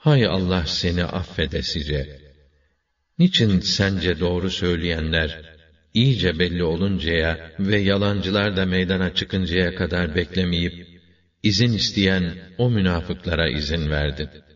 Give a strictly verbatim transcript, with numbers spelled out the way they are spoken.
Hay Allah seni affedesice! Niçin sence doğru söyleyenler, iyice belli oluncaya ve yalancılar da meydana çıkıncaya kadar beklemeyip, izin isteyen o münafıklara izin verdin?